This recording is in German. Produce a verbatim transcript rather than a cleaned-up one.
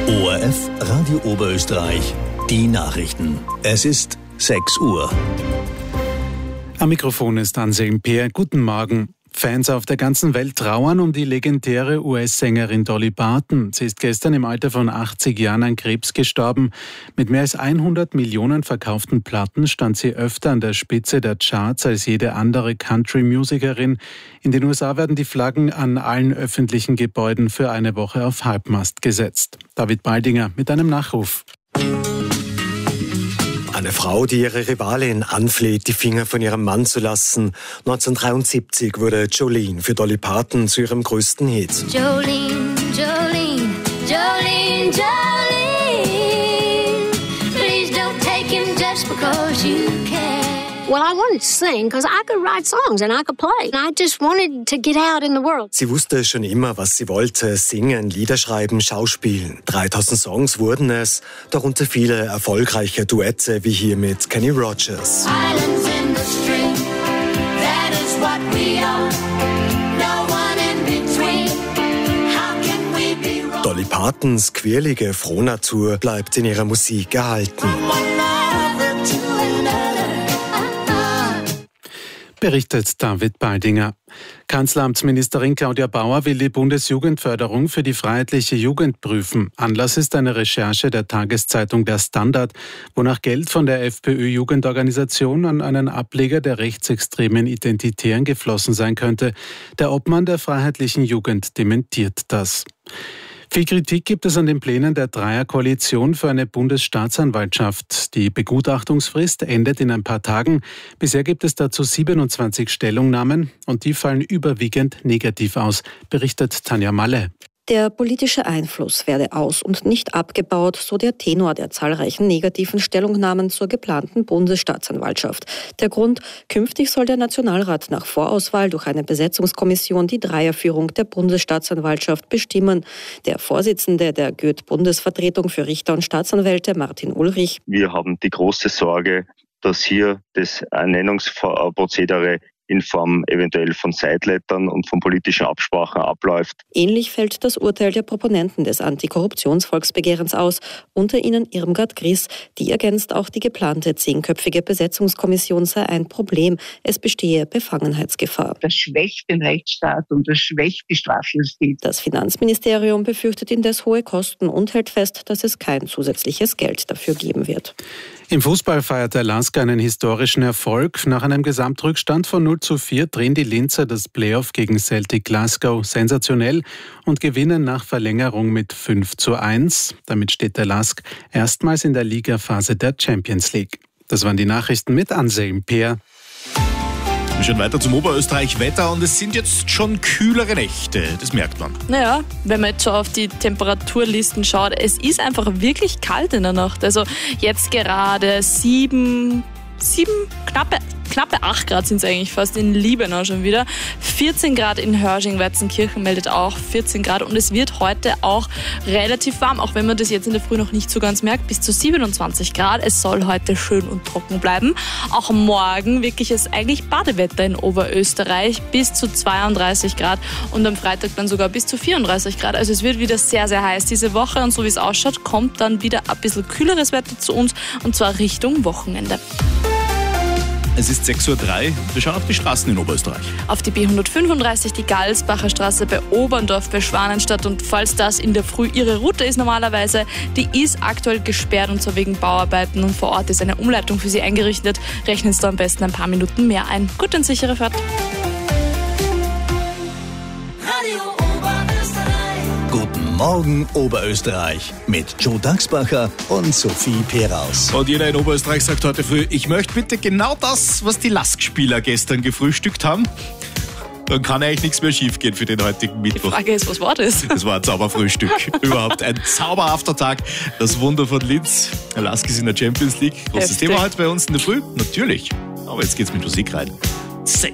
O R F Radio Oberösterreich, die Nachrichten. Es ist sechs Uhr. Am Mikrofon ist Anselm Peer. Guten Morgen. Fans auf der ganzen Welt trauern um die legendäre U S-Sängerin Dolly Parton. Sie ist gestern im Alter von achtzig Jahren an Krebs gestorben. Mit mehr als hundert Millionen verkauften Platten stand sie öfter an der Spitze der Charts als jede andere Country-Musikerin. In den U S A werden die Flaggen an allen öffentlichen Gebäuden für eine Woche auf Halbmast gesetzt. David Baldinger mit einem Nachruf. Eine Frau, die ihre Rivalin anfleht, die Finger von ihrem Mann zu lassen. neunzehnhundertdreiundsiebzig wurde Jolene für Dolly Parton zu ihrem größten Hit. Jolene, Jolene, Jolene, Jolene, please don't take him just because you can. Well, I wanted to sing because I could write songs and I could play. I just wanted to get out in the world. Sie wusste schon immer, was sie wollte. Singen, Lieder schreiben, Schauspielen. dreitausend Songs wurden es, darunter viele erfolgreiche Duette wie hier mit Kenny Rogers. Islands in the stream, that is what we are. No one in between. How can we be wrong? Dolly Partons quirlige Frohnatur bleibt in ihrer Musik erhalten. Berichtet David Baldinger. Kanzleramtsministerin Claudia Bauer will die Bundesjugendförderung für die freiheitliche Jugend prüfen. Anlass ist eine Recherche der Tageszeitung Der Standard, wonach Geld von der FPÖ-Jugendorganisation an einen Ableger der rechtsextremen Identitären geflossen sein könnte. Der Obmann der freiheitlichen Jugend dementiert das. Viel Kritik gibt es an den Plänen der Dreierkoalition für eine Bundesstaatsanwaltschaft. Die Begutachtungsfrist endet in ein paar Tagen. Bisher gibt es dazu siebenundzwanzig Stellungnahmen und die fallen überwiegend negativ aus, berichtet Tanja Malle. Der politische Einfluss werde aus- und nicht abgebaut, so der Tenor der zahlreichen negativen Stellungnahmen zur geplanten Bundesstaatsanwaltschaft. Der Grund: künftig soll der Nationalrat nach Vorauswahl durch eine Besetzungskommission die Dreierführung der Bundesstaatsanwaltschaft bestimmen. Der Vorsitzende der Goethe-Bundesvertretung für Richter und Staatsanwälte, Martin Ulrich: Wir haben die große Sorge, dass hier das Ernennungsprozedere in Form eventuell von Sidelettern und von politischen Absprachen abläuft. Ähnlich fällt das Urteil der Proponenten des Antikorruptionsvolksbegehrens aus, unter ihnen Irmgard Gries. Die ergänzt, auch die geplante zehnköpfige Besetzungskommission sei ein Problem. Es bestehe Befangenheitsgefahr. Das schwächt den Rechtsstaat und das schwächt die Strafjustiz. Das Finanzministerium befürchtet indes hohe Kosten und hält fest, dass es kein zusätzliches Geld dafür geben wird. Im Fußball feiert der Lask einen historischen Erfolg. Nach einem Gesamtrückstand von null zu vier drehen die Linzer das Playoff gegen Celtic Glasgow sensationell und gewinnen nach Verlängerung mit fünf zu eins. Damit steht der Lask erstmals in der Ligaphase der Champions League. Das waren die Nachrichten mit Anselm Peer. Wir schauen weiter zum Oberösterreich-Wetter und es sind jetzt schon kühlere Nächte, das merkt man. Naja, wenn man jetzt schon auf die Temperaturlisten schaut, es ist einfach wirklich kalt in der Nacht. Also jetzt gerade sieben, sieben, knappe, knappe acht Grad sind es eigentlich fast in Liebenau schon wieder. vierzehn Grad in Hörsching-Weizenkirchen meldet auch vierzehn Grad und es wird heute auch relativ warm, auch wenn man das jetzt in der Früh noch nicht so ganz merkt, bis zu siebenundzwanzig Grad. Es soll heute schön und trocken bleiben. Auch morgen wirkliches eigentlich Badewetter in Oberösterreich, bis zu zweiunddreißig Grad und am Freitag dann sogar bis zu vierunddreißig Grad. Also es wird wieder sehr, sehr heiß diese Woche und so wie es ausschaut, kommt dann wieder ein bisschen kühleres Wetter zu uns und zwar Richtung Wochenende. Es ist sechs Uhr drei. Wir schauen auf die Straßen in Oberösterreich. Auf die B hundertfünfunddreißig, die Galsbacher Straße bei Oberndorf bei Schwanenstadt. Und falls das in der Früh Ihre Route ist normalerweise, die ist aktuell gesperrt und zwar wegen Bauarbeiten. Und vor Ort ist eine Umleitung für Sie eingerichtet. Rechnen Sie da am besten ein paar Minuten mehr ein. Gute und sichere Fahrt. Guten Morgen Oberösterreich mit Joe Dachsbacher und Sophie Peraus. Und jeder in Oberösterreich sagt heute früh, ich möchte bitte genau das, was die Lask-Spieler gestern gefrühstückt haben. Dann kann eigentlich nichts mehr schief gehen für den heutigen Mittwoch. Die Frage ist, was war das? Das war ein Zauberfrühstück. Überhaupt ein zauberhafter Tag. Das Wunder von Linz. Lask ist in der Champions League. Großes Heftig. Thema heute bei uns in der Früh. Natürlich. Aber jetzt geht's mit Musik rein. Say.